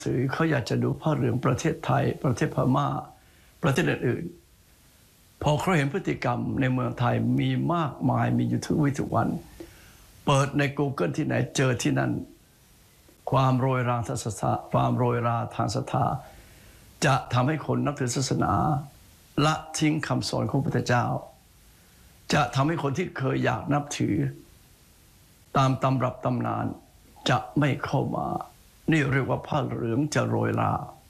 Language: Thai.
สื่อเขาอยากจะดูผ้าเหลืองประเทศไทยประเทศพม่าประเทศอื่นๆพอเขาเห็นพฤติกรรมในเมืองไทยมีมากมายมีอยู่ทุกวี่ทุกวันเปิดใน Google ที่ไหนเจอที่นั่นความโรยราทางศาสนาความโรยราทางศรัทธาจะทำให้คนนับถือศาสนาละทิ้งคำสอนของพระพุทธเจ้าจะทำให้คนที่เคยอยากนับถือตามตำรับตำนานจะไม่เข้ามานี่เรียกว่าผ้าเหลืองจะโรยรา